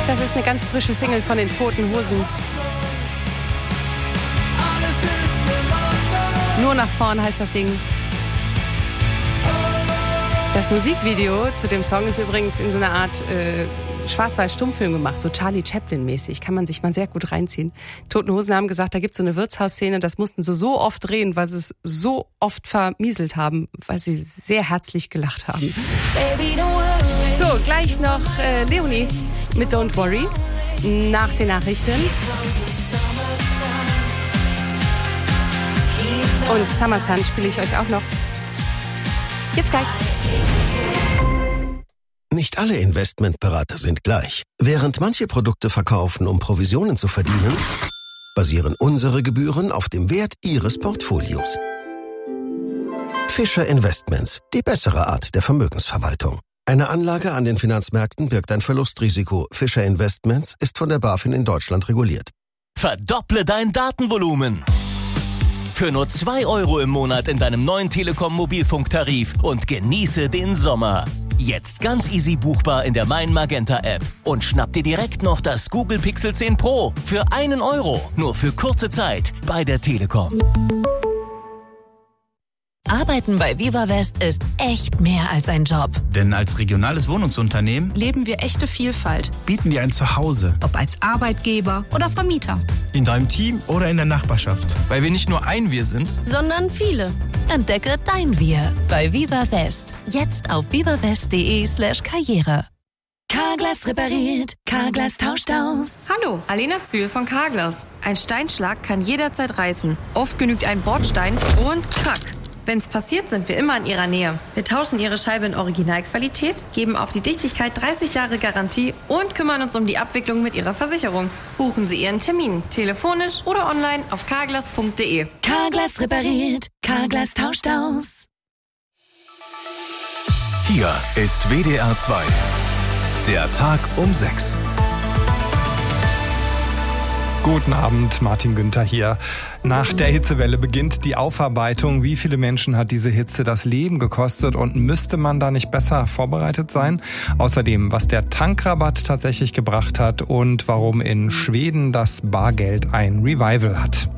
Das ist eine ganz frische Single von den Toten Hosen. Nur nach vorn heißt das Ding. Das Musikvideo zu dem Song ist übrigens in so einer Art Schwarz-Weiß-Stummfilm gemacht, so Charlie Chaplin-mäßig. Kann man sich mal sehr gut reinziehen. Toten Hosen haben gesagt, da gibt es so eine Wirtshausszene, das mussten sie so oft drehen, weil sie es so oft vermieselt haben, weil sie sehr herzlich gelacht haben. So, gleich noch Leonie mit Don't Worry nach den Nachrichten. Und Summer Sun spiele ich euch auch noch. Jetzt gleich. Nicht alle Investmentberater sind gleich. Während manche Produkte verkaufen, um Provisionen zu verdienen, basieren unsere Gebühren auf dem Wert Ihres Portfolios. Fischer Investments, die bessere Art der Vermögensverwaltung. Eine Anlage an den Finanzmärkten birgt ein Verlustrisiko. Fischer Investments ist von der BaFin in Deutschland reguliert. Verdopple dein Datenvolumen. Für nur 2 € im Monat in deinem neuen Telekom-Mobilfunktarif und genieße den Sommer. Jetzt ganz easy buchbar in der Mein Magenta App. Und schnapp dir direkt noch das Google Pixel 10 Pro für 1 €. Nur für kurze Zeit bei der Telekom. Arbeiten bei Viva West ist echt mehr als ein Job. Denn als regionales Wohnungsunternehmen leben wir echte Vielfalt. bieten wir ein Zuhause. Ob als Arbeitgeber oder Vermieter. In deinem Team oder in der Nachbarschaft. Weil wir nicht nur ein Wir sind, Sondern viele. Entdecke dein Wir bei Viva West. Jetzt auf vivawest.de/Karriere. Carglass repariert, Carglass tauscht aus. Hallo, Alena Zühl von Carglass. Ein Steinschlag kann jederzeit reißen. Oft genügt ein Bordstein und krack. Wenn's passiert, sind wir immer in Ihrer Nähe. Wir tauschen Ihre Scheibe in Originalqualität, geben auf die Dichtigkeit 30 Jahre Garantie und kümmern uns um die Abwicklung mit Ihrer Versicherung. Buchen Sie Ihren Termin, telefonisch oder online auf carglass.de. Carglass repariert, Carglass tauscht aus. Hier ist WDR 2. Der Tag um 6. Guten Abend, Martin Günther hier. Nach der Hitzewelle beginnt die Aufarbeitung. Wie viele Menschen hat diese Hitze das Leben gekostet und müsste man da nicht besser vorbereitet sein? Außerdem, was der Tankrabatt tatsächlich gebracht hat und warum in Schweden das Bargeld ein Revival hat.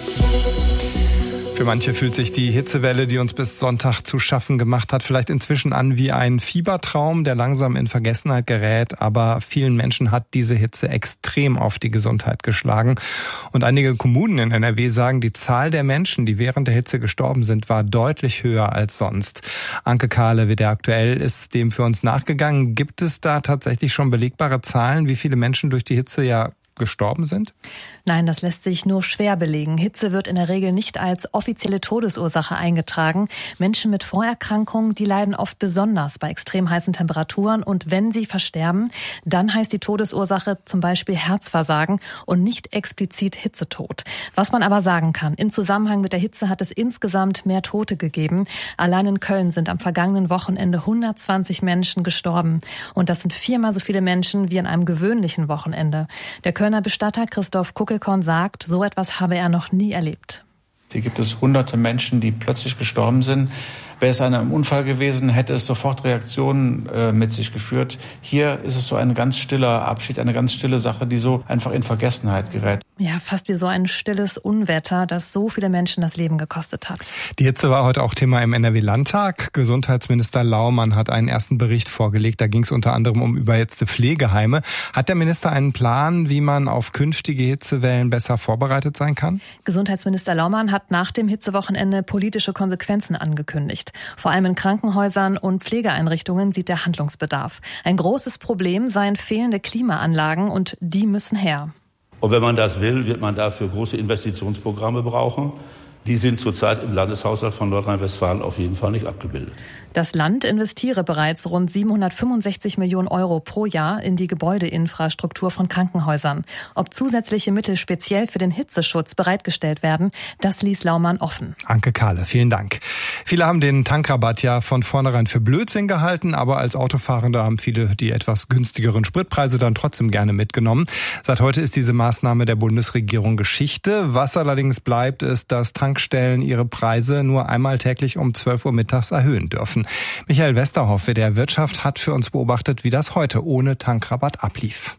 Für manche fühlt sich die Hitzewelle, die uns bis Sonntag zu schaffen gemacht hat, vielleicht inzwischen an wie ein Fiebertraum, der langsam in Vergessenheit gerät. Aber vielen Menschen hat diese Hitze extrem auf die Gesundheit geschlagen. Und einige Kommunen in NRW sagen, die Zahl der Menschen, die während der Hitze gestorben sind, war deutlich höher als sonst. Anke Kahle, WDR aktuell, ist dem für uns nachgegangen. Gibt es da tatsächlich schon belegbare Zahlen, wie viele Menschen durch die Hitze gestorben sind? Nein, das lässt sich nur schwer belegen. Hitze wird in der Regel nicht als offizielle Todesursache eingetragen. Menschen mit Vorerkrankungen, die leiden oft besonders bei extrem heißen Temperaturen. Und wenn sie versterben, dann heißt die Todesursache zum Beispiel Herzversagen und nicht explizit Hitzetod. Was man aber sagen kann, im Zusammenhang mit der Hitze hat es insgesamt mehr Tote gegeben. Allein in Köln sind am vergangenen Wochenende 120 Menschen gestorben. Und das sind 4-mal so viele Menschen wie an einem gewöhnlichen Wochenende. Der Kölner Bestatter Christoph Kuckelkorn sagt, so etwas habe er noch nie erlebt. Hier gibt es hunderte Menschen, die plötzlich gestorben sind. Wäre es ein Unfall gewesen, hätte es sofort Reaktionen mit sich geführt. Hier ist es so ein ganz stiller Abschied, eine ganz stille Sache, die so einfach in Vergessenheit gerät. Ja, fast wie so ein stilles Unwetter, das so viele Menschen das Leben gekostet hat. Die Hitze war heute auch Thema im NRW-Landtag. Gesundheitsminister Laumann hat einen ersten Bericht vorgelegt. Da ging es unter anderem um überhitzte Pflegeheime. Hat der Minister einen Plan, wie man auf künftige Hitzewellen besser vorbereitet sein kann? Gesundheitsminister Laumann hat nach dem Hitzewochenende politische Konsequenzen angekündigt. Vor allem in Krankenhäusern und Pflegeeinrichtungen sieht er Handlungsbedarf. Ein großes Problem seien fehlende Klimaanlagen und die müssen her. Und wenn man das will, wird man dafür große Investitionsprogramme brauchen. Die sind zurzeit im Landeshaushalt von Nordrhein-Westfalen auf jeden Fall nicht abgebildet. Das Land investiere bereits rund 765 Millionen Euro pro Jahr in die Gebäudeinfrastruktur von Krankenhäusern. Ob zusätzliche Mittel speziell für den Hitzeschutz bereitgestellt werden, das ließ Laumann offen. Anke Kahle, vielen Dank. Viele haben den Tankrabatt ja von vornherein für Blödsinn gehalten, aber als Autofahrende haben viele die etwas günstigeren Spritpreise dann trotzdem gerne mitgenommen. Seit heute ist diese Maßnahme der Bundesregierung Geschichte. Was allerdings bleibt, ist, dass Tankstellen ihre Preise nur einmal täglich um 12 Uhr mittags erhöhen dürfen. Michael Westerhoff, WDR Wirtschaft, hat für uns beobachtet, wie das heute ohne Tankrabatt ablief.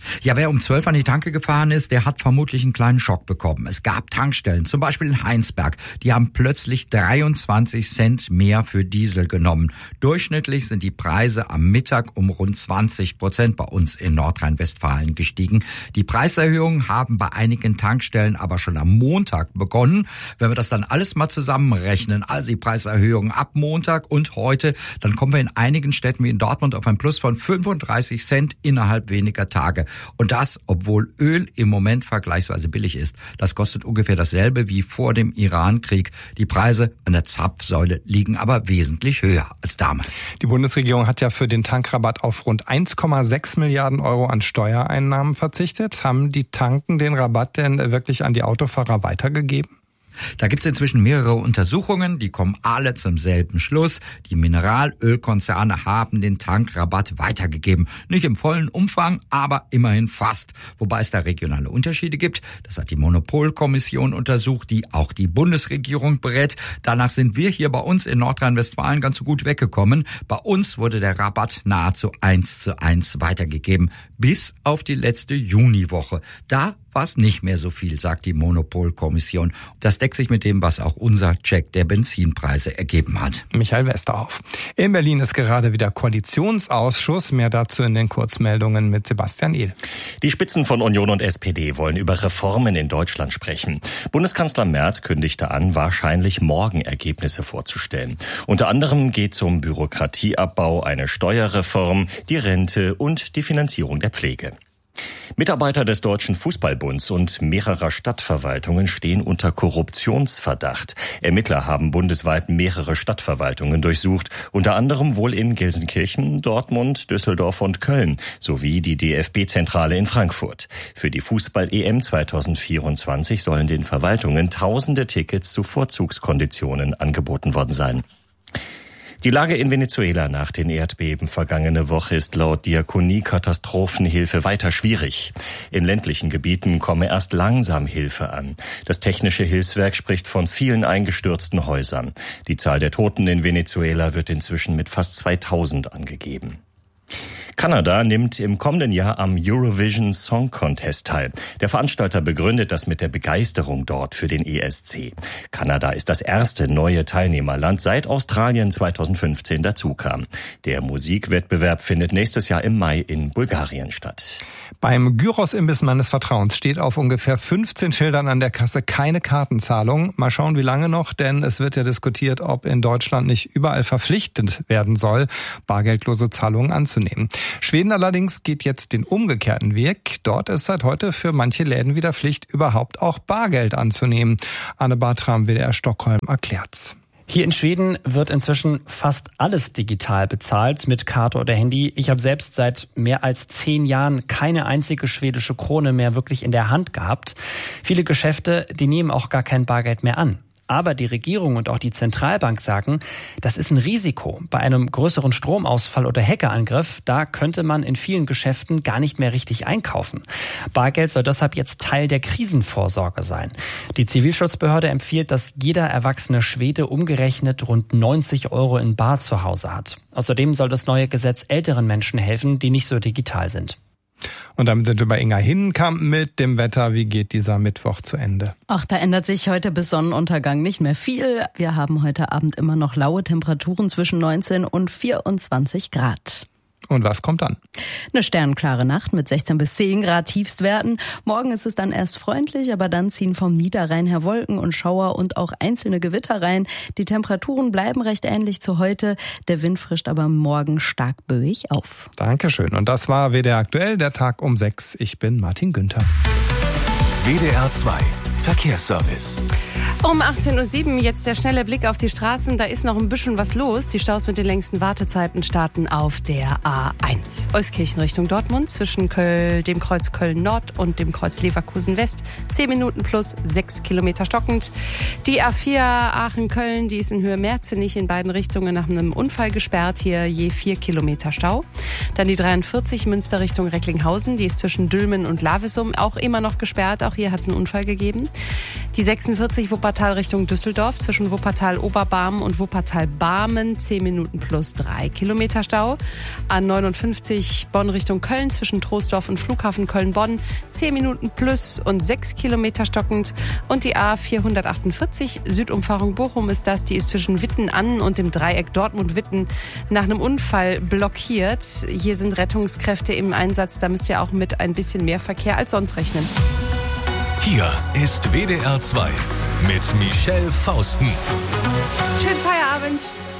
Ja, wer um 12 an die Tanke gefahren ist, der hat vermutlich einen kleinen Schock bekommen. Es gab Tankstellen, zum Beispiel in Heinsberg, die haben plötzlich 23 Cent mehr für Diesel genommen. Durchschnittlich sind die Preise am Mittag um rund 20% bei uns in Nordrhein-Westfalen gestiegen. Die Preiserhöhungen haben bei einigen Tankstellen aber schon am Montag begonnen. Wenn wir das dann alles mal zusammenrechnen, also die Preiserhöhungen ab Montag und heute, dann kommen wir in einigen Städten wie in Dortmund auf ein Plus von 35 Cent innerhalb weniger Tage. Und das, obwohl Öl im Moment vergleichsweise billig ist. Das kostet ungefähr dasselbe wie vor dem Iran-Krieg. Die Preise an der Zapfsäule liegen aber wesentlich höher als damals. Die Bundesregierung hat ja für den Tankrabatt auf rund 1,6 Milliarden Euro an Steuereinnahmen verzichtet. Haben die Tanken den Rabatt denn wirklich an die Autofahrer weitergegeben? Da gibt's inzwischen mehrere Untersuchungen, die kommen alle zum selben Schluss. Die Mineralölkonzerne haben den Tankrabatt weitergegeben. Nicht im vollen Umfang, aber immerhin fast. Wobei es da regionale Unterschiede gibt. Das hat die Monopolkommission untersucht, die auch die Bundesregierung berät. Danach sind wir hier bei uns in Nordrhein-Westfalen ganz so gut weggekommen. Bei uns wurde der Rabatt nahezu 1:1 weitergegeben. Bis auf die letzte Juniwoche. Da war es nicht mehr so viel, sagt die Monopolkommission. Das deckt sich mit dem, was auch unser Check der Benzinpreise ergeben hat. Michael Westerhoff. In Berlin ist gerade wieder Koalitionsausschuss. Mehr dazu in den Kurzmeldungen mit Sebastian Ehl. Die Spitzen von Union und SPD wollen über Reformen in Deutschland sprechen. Bundeskanzler Merz kündigte an, wahrscheinlich morgen Ergebnisse vorzustellen. Unter anderem geht es um Bürokratieabbau, eine Steuerreform, die Rente und die Finanzierung der Pflege. Mitarbeiter des Deutschen Fußballbunds und mehrerer Stadtverwaltungen stehen unter Korruptionsverdacht. Ermittler haben bundesweit mehrere Stadtverwaltungen durchsucht, unter anderem wohl in Gelsenkirchen, Dortmund, Düsseldorf und Köln, sowie die DFB-Zentrale in Frankfurt. Für die Fußball-EM 2024 sollen den Verwaltungen tausende Tickets zu Vorzugskonditionen angeboten worden sein. Die Lage in Venezuela nach den Erdbeben vergangene Woche ist laut Diakonie-Katastrophenhilfe weiter schwierig. In ländlichen Gebieten komme erst langsam Hilfe an. Das technische Hilfswerk spricht von vielen eingestürzten Häusern. Die Zahl der Toten in Venezuela wird inzwischen mit fast 2000 angegeben. Kanada nimmt im kommenden Jahr am Eurovision Song Contest teil. Der Veranstalter begründet das mit der Begeisterung dort für den ESC. Kanada ist das erste neue Teilnehmerland, seit Australien 2015 dazukam. Der Musikwettbewerb findet nächstes Jahr im Mai in Bulgarien statt. Beim Gyros-Imbiss meines Vertrauens steht auf ungefähr 15 Schildern an der Kasse keine Kartenzahlung. Mal schauen, wie lange noch, denn es wird ja diskutiert, ob in Deutschland nicht überall verpflichtend werden soll, bargeldlose Zahlungen anzunehmen. Schweden allerdings geht jetzt den umgekehrten Weg. Dort ist seit heute für manche Läden wieder Pflicht, überhaupt auch Bargeld anzunehmen. Anne Bartram, WDR Stockholm, erklärt's. Hier in Schweden wird inzwischen fast alles digital bezahlt, mit Karte oder Handy. Ich habe selbst seit mehr als 10 Jahren keine einzige schwedische Krone mehr wirklich in der Hand gehabt. Viele Geschäfte, die nehmen auch gar kein Bargeld mehr an. Aber die Regierung und auch die Zentralbank sagen, das ist ein Risiko. Bei einem größeren Stromausfall oder Hackerangriff, da könnte man in vielen Geschäften gar nicht mehr richtig einkaufen. Bargeld soll deshalb jetzt Teil der Krisenvorsorge sein. Die Zivilschutzbehörde empfiehlt, dass jeder erwachsene Schwede umgerechnet rund 90 € in bar zu Hause hat. Außerdem soll das neue Gesetz älteren Menschen helfen, die nicht so digital sind. Und damit sind wir bei Inga Hinnenkamp mit dem Wetter. Wie geht dieser Mittwoch zu Ende? Ach, da ändert sich heute bis Sonnenuntergang nicht mehr viel. Wir haben heute Abend immer noch laue Temperaturen zwischen 19 und 24 Grad. Und was kommt dann? Eine sternklare Nacht mit 16 bis 10 Grad Tiefstwerten. Morgen ist es dann erst freundlich, aber dann ziehen vom Niederrhein her Wolken und Schauer und auch einzelne Gewitter rein. Die Temperaturen bleiben recht ähnlich zu heute. Der Wind frischt aber morgen stark böig auf. Dankeschön. Und das war WDR aktuell, der Tag um 6. Ich bin Martin Günther. WDR 2 Verkehrsservice. Um 18:07 Uhr jetzt der schnelle Blick auf die Straßen. Da ist noch ein bisschen was los. Die Staus mit den längsten Wartezeiten starten auf der A1. Euskirchen Richtung Dortmund zwischen dem Kreuz Köln-Nord und dem Kreuz Leverkusen-West. 10 Minuten plus 6 Kilometer stockend. Die A4 Aachen-Köln, die ist in Höhe Merzenich in beiden Richtungen nach einem Unfall gesperrt. Hier je 4 Kilometer Stau. Dann die 43 Münster Richtung Recklinghausen. Die ist zwischen Dülmen und Lavesum auch immer noch gesperrt. Auch hier hat es einen Unfall gegeben. Die 46 Wuppertal Richtung Düsseldorf zwischen Wuppertal-Oberbarmen und Wuppertal-Barmen 10 Minuten plus 3 Kilometer Stau. A59 Bonn Richtung Köln zwischen Troisdorf und Flughafen Köln-Bonn 10 Minuten plus und 6 Kilometer stockend. Und die A448 Südumfahrung Bochum ist das. Die ist zwischen Witten-Annen und dem Dreieck Dortmund-Witten nach einem Unfall blockiert. Hier sind Rettungskräfte im Einsatz. Da müsst ihr auch mit ein bisschen mehr Verkehr als sonst rechnen. Hier ist WDR 2 mit Michelle Fausten. Schönen Feierabend.